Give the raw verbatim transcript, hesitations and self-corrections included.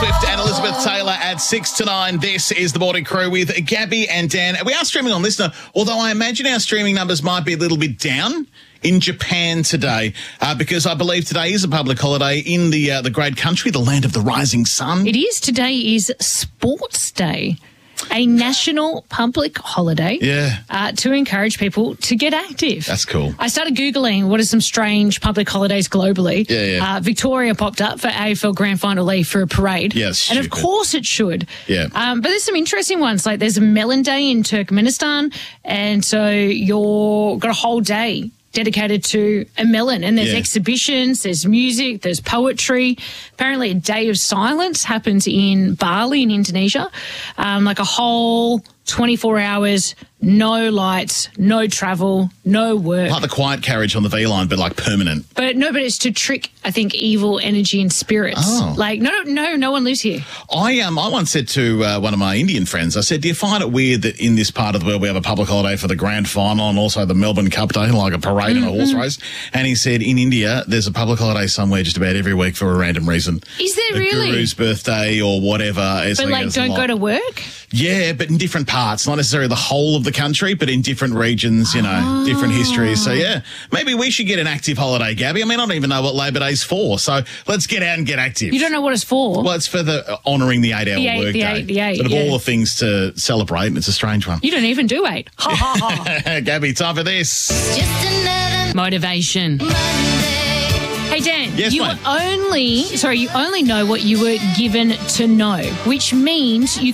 Swift and Elizabeth Taylor at six to nine. This is the Morning Crew with Gabby and Dan. We are streaming on Listener, although I imagine our streaming numbers might be a little bit down in Japan today, uh, because I believe today is a public holiday in the uh, the great country, the land of the rising sun. It is. Today is Sports Day, a national public holiday Yeah. uh, to encourage people to get active. That's cool. I started Googling what are some strange public holidays globally. Yeah, yeah. Uh, Victoria popped up for A F L Grand Final leave for a parade. Yeah, it's and of stupid. course it should. Yeah. Um, but there's some interesting ones. Like there's a Melon Day in Turkmenistan, and so you're got a whole day dedicated to a melon, and there's Yeah. exhibitions, there's music, there's poetry. Apparently a day of silence happens in Bali in Indonesia, um, like a whole twenty-four hours, no lights, no travel, no work. Like the quiet carriage on the V line, but like permanent. But no, but it's to trick, I think, evil energy and spirits. Oh. Like, no, no, no one lives here. I um I once said to uh, one of my Indian friends, I said, do you find it weird that in this part of the world we have a public holiday for the grand final and also the Melbourne Cup Day, like a parade Mm-hmm. and a horse race? And he said, in India, there's a public holiday somewhere just about every week for a random reason. Is there the really? Guru's birthday or whatever. It's But, like, it's a don't lot. go to work? Yeah, but in different parts, not necessarily the whole of the country, but in different regions, you know, different histories. So, yeah, maybe we should get an active holiday, Gabby. I mean, I don't even know what Labor Day's for, so let's get out and get active. You don't know what it's for? Well, it's for the uh, honouring the eight-hour The eight, workday. the eight, the eight, But of yeah. all the things to celebrate, it's a strange one. You don't even do eight. Ha, ha, ha. Gabby, time for this. Just another Motivation. Monday. Hey, Dan, Yes, you mate. only, sorry, you only know what you were given to know, which means you